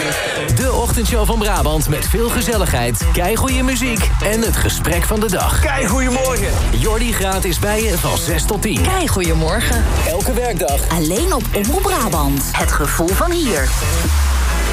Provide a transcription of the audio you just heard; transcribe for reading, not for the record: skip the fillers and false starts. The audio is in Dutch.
De ochtendshow van Brabant met veel gezelligheid, keigoeie muziek en het gesprek van de dag. Keigoeiemorgen. Jordi Graat is bij je van 6 tot 10. Keigoeiemorgen. Elke werkdag. Alleen op Omroep Brabant. Het gevoel van hier.